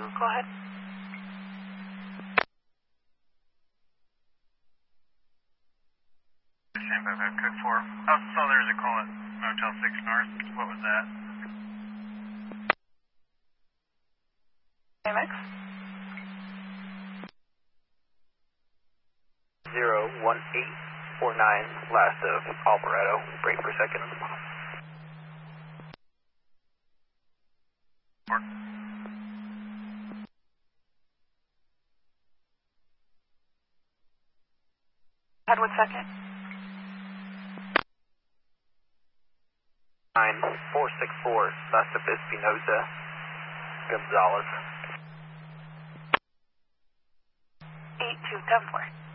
Go ahead. Same 55 code 4. I saw there was a call at Motel 6 North. What was that? AMX? 01849, last of Alvarado. Break per second. Headwood second. 9464, last of Espinosa, Gonzalez. 8274.